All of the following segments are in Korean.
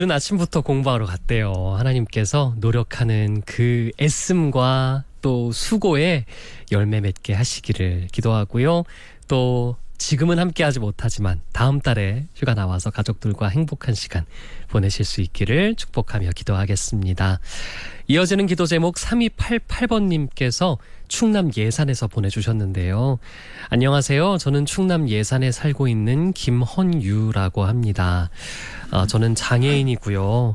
오늘 아침부터 공부하러 갔대요. 하나님께서 노력하는 그 애씀과 또 수고에 열매 맺게 하시기를 기도하고요. 또 지금은 함께하지 못하지만 다음 달에 휴가 나와서 가족들과 행복한 시간 보내실 수 있기를 축복하며 기도하겠습니다. 이어지는 기도 제목 3288번님께서 충남 예산에서 보내주셨는데요. 안녕하세요. 저는 충남 예산에 살고 있는 김헌유라고 합니다. 저는 장애인이고요.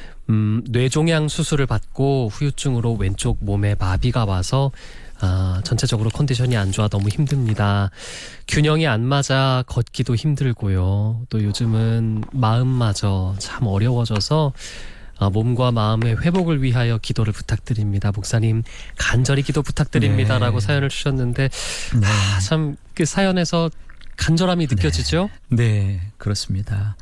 뇌종양 수술을 받고 후유증으로 왼쪽 몸에 마비가 와서 전체적으로 컨디션이 안 좋아 너무 힘듭니다. 균형이 안 맞아 걷기도 힘들고요. 또 요즘은 마음마저 참 어려워져서 몸과 마음의 회복을 위하여 기도를 부탁드립니다. 목사님 간절히 기도 부탁드립니다. 라고 사연을 주셨는데 참 그 사연에서 간절함이 느껴지죠? 네, 그렇습니다.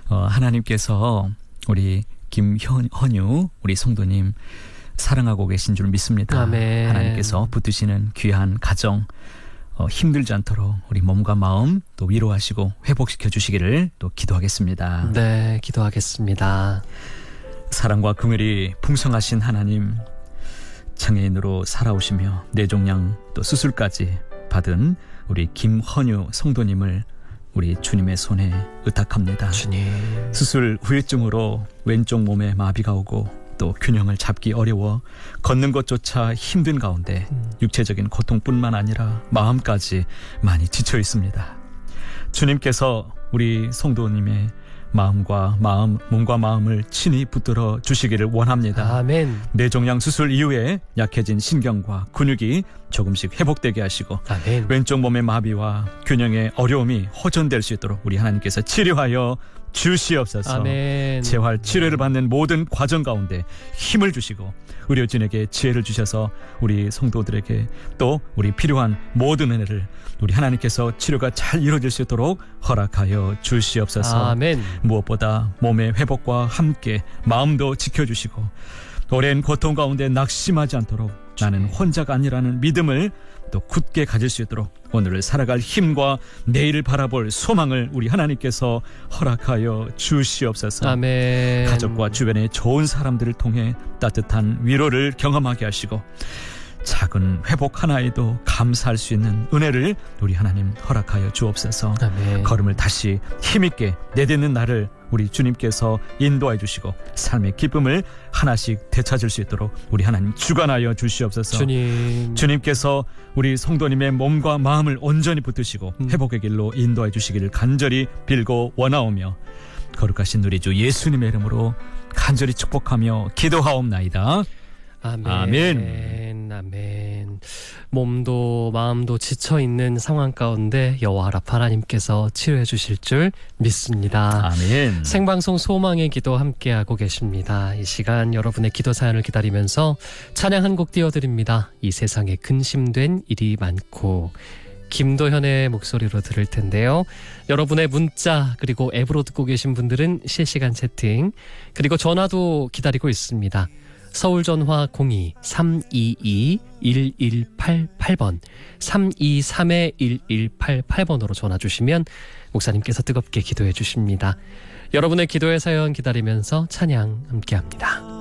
하나님께서 우리 김헌유 우리 성도님 사랑하고 계신 줄 믿습니다. 아멘. 하나님께서 붙드시는 귀한 가정 힘들지 않도록 우리 몸과 마음 또 위로하시고 회복시켜 주시기를 또 기도하겠습니다. 네, 기도하겠습니다. 사랑과 긍휼이 풍성하신 하나님, 장애인으로 살아오시며 뇌종양 또 수술까지 받은 우리 김헌유 성도님을 우리 주님의 손에 의탁합니다. 주님. 수술 후유증으로 왼쪽 몸에 마비가 오고 또 균형을 잡기 어려워 걷는 것조차 힘든 가운데 육체적인 고통뿐만 아니라 마음까지 많이 지쳐 있습니다. 주님께서 우리 성도님의 몸과 마음을 친히 붙들어 주시기를 원합니다. 아멘. 뇌종양 수술 이후에 약해진 신경과 근육이 조금씩 회복되게 하시고 아멘. 왼쪽 몸의 마비와 균형의 어려움이 호전될 수 있도록 우리 하나님께서 치료하여 주시옵소서. 아멘. 재활 치료를 받는 모든 과정 가운데 힘을 주시고 의료진에게 지혜를 주셔서 우리 성도들에게 또 우리 필요한 모든 은혜를 우리 하나님께서 치료가 잘 이루어질 수 있도록 허락하여 주시옵소서. 아멘. 무엇보다 몸의 회복과 함께 마음도 지켜주시고 오랜 고통 가운데 낙심하지 않도록 나는 혼자가 아니라는 믿음을 또 굳게 가질 수 있도록 오늘을 살아갈 힘과 내일을 바라볼 소망을 우리 하나님께서 허락하여 주시옵소서. 아멘. 가족과 주변의 좋은 사람들을 통해 따뜻한 위로를 경험하게 하시고 작은 회복 하나에도 감사할 수 있는 은혜를 우리 하나님 허락하여 주옵소서. 아멘. 걸음을 다시 힘있게 내딛는 나를 우리 주님께서 인도해 주시고 삶의 기쁨을 하나씩 되찾을 수 있도록 우리 하나님 주관하여 주시옵소서. 주님께서 우리 성도님의 몸과 마음을 온전히 붙드시고 회복의 길로 인도해 주시기를 간절히 빌고 원하오며 거룩하신 우리 주 예수님의 이름으로 간절히 축복하며 기도하옵나이다. 아멘. 아멘. 아멘. 몸도 마음도 지쳐있는 상황 가운데 여호와 하나님께서 치료해 주실 줄 믿습니다. 아멘. 생방송 소망의 기도 함께하고 계십니다. 이 시간 여러분의 기도 사연을 기다리면서 찬양 한 곡 띄워드립니다. 이 세상에 근심된 일이 많고, 김도현의 목소리로 들을 텐데요. 여러분의 문자 그리고 앱으로 듣고 계신 분들은 실시간 채팅 그리고 전화도 기다리고 있습니다. 서울전화 02-322-1188번 323-1188번으로 전화 주시면 목사님께서 뜨겁게 기도해 주십니다. 여러분의 기도의 사연 기다리면서 찬양 함께합니다.